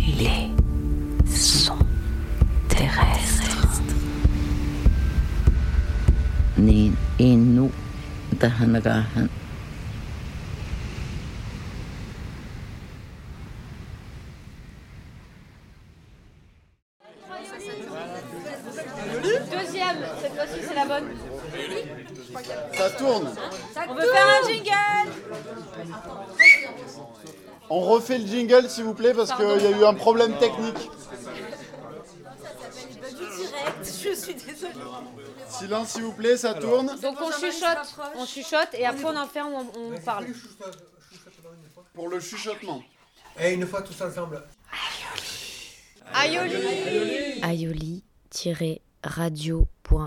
Les sons terrestres. Niin innu tähän rahan. Deuxième, cette fois-ci c'est la bonne. Ça tourne. On veut faire un jingle. On refait le jingle s'il vous plaît parce qu'il y a eu un problème technique. Je suis désolée. Silence s'il vous plaît, ça tourne. Donc on chuchote et après on en fait, on parle. Pour le chuchotement. Et une fois tous ensemble. Aioli. Aioli-radio.